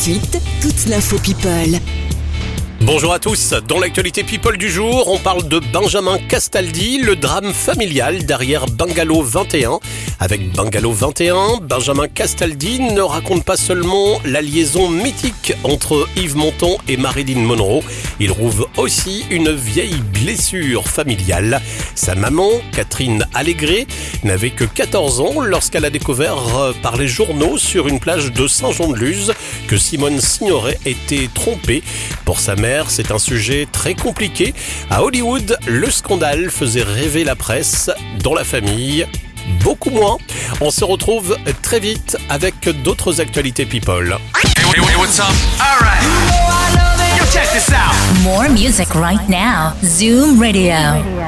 suite, toute l'info People. Bonjour à tous, dans l'actualité People du jour, on parle de Benjamin Castaldi, le drame familial derrière Bungalow 21. Avec Bungalow 21, Benjamin Castaldi ne raconte pas seulement la liaison mythique entre Yves Montand et Marilyn Monroe, il rouvre aussi une vieille blessure familiale. Sa maman, Catherine Allégret, n'avait que 14 ans lorsqu'elle a découvert par les journaux sur une plage de Saint-Jean-de-Luz que Simone Signoret était trompée. Pour sa mère, c'est un sujet très compliqué. À Hollywood, le scandale faisait rêver la presse. Dans la famille, beaucoup moins. On se retrouve très vite avec d'autres actualités People. Hey, what's up? All right. Yo, check this out. More music right now. Zoom Radio.